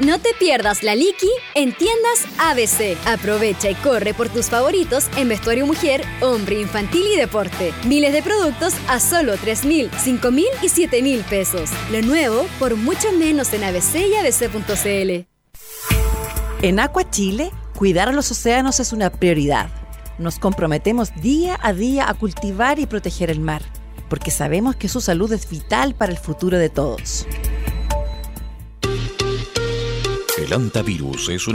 No te pierdas la Liqui en tiendas ABC. Aprovecha y corre por tus favoritos en vestuario mujer, hombre, infantil y deporte. Miles de productos a solo 3.000, 5.000 y 7.000 pesos. Lo nuevo por mucho menos en ABC y abc.cl. En Aqua Chile, cuidar a los océanos es una prioridad. Nos comprometemos día a día a cultivar y proteger el mar, porque sabemos que su salud es vital para el futuro de todos. El hantavirus es una